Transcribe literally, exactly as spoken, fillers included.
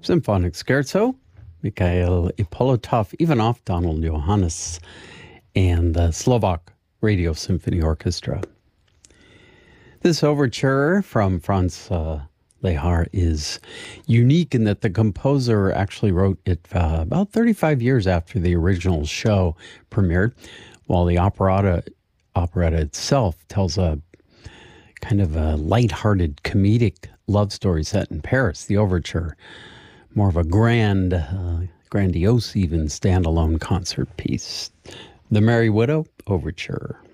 Symphonic Scherzo, Mikhail Ippolitov, Ivanov, Donald Johannes, and the Slovak Radio Symphony Orchestra. This overture from Franz uh, Lehár is unique in that the composer actually wrote it uh, about thirty-five years after the original show premiered, while the operetta, operetta itself tells a kind of a lighthearted comedic love story set in Paris. The overture, more of a grand, uh, grandiose even standalone concert piece. The Merry Widow Overture.